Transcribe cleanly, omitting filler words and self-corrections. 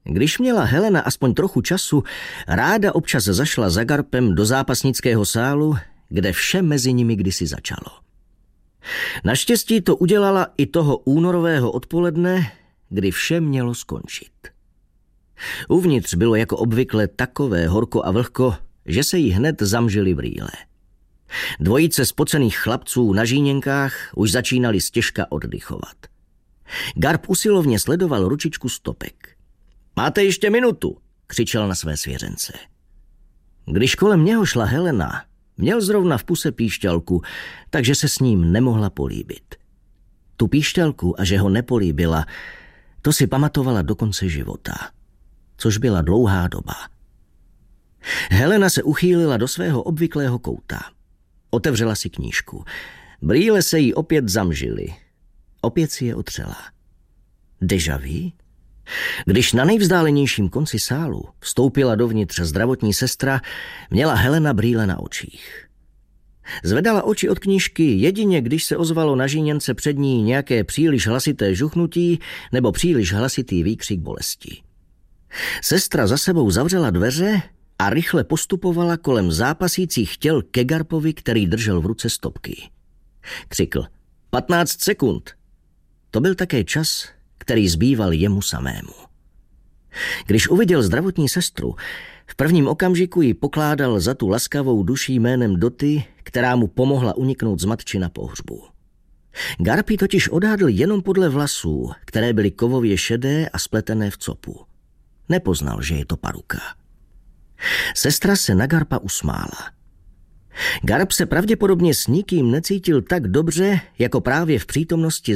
Když měla Helena aspoň trochu času, ráda občas zašla za Garpem do zápasnického sálu, kde vše mezi nimi kdysi začalo. Naštěstí to udělala i toho únorového odpoledne, kdy vše mělo skončit. Uvnitř bylo jako obvykle takové horko a vlhko, že se jí hned zamžily brýle. Dvojice spocených chlapců na žíněnkách už začínali stěžka oddychovat. Garp usilovně sledoval ručičku stopek. Máte ještě minutu, křičel na své svěřence. Když kolem něho šla Helena, měl zrovna v puse píšťalku, takže se s ním nemohla políbit. Tu píšťalku a že ho nepolíbila, to si pamatovala do konce života, což byla dlouhá doba. Helena se uchýlila do svého obvyklého kouta. Otevřela si knížku. Brýle se jí opět zamžily. Opět si je otřela. Déjà vu? Když na nejvzdálenějším konci sálu vstoupila dovnitř zdravotní sestra, měla Helena brýle na očích. Zvedala oči od knížky jedině, když se ozvalo na žíněnce před ní nějaké příliš hlasité žuchnutí nebo příliš hlasitý výkřik bolesti. Sestra za sebou zavřela dveře a rychle postupovala kolem zápasících těl ke Garpovi, který držel v ruce stopky. Křikl: 15 sekund. To byl také čas, který zbýval jemu samému. Když uviděl zdravotní sestru, v prvním okamžiku ji pokládal za tu laskavou duší jménem Doty, která mu pomohla uniknout z matči na pohřbu. Garp ji totiž odhadl jenom podle vlasů, které byly kovově šedé a spletené v copu. Nepoznal, že je to paruka. Sestra se na Garpa usmála. Garp se pravděpodobně s nikým necítil tak dobře, jako právě v přítomnosti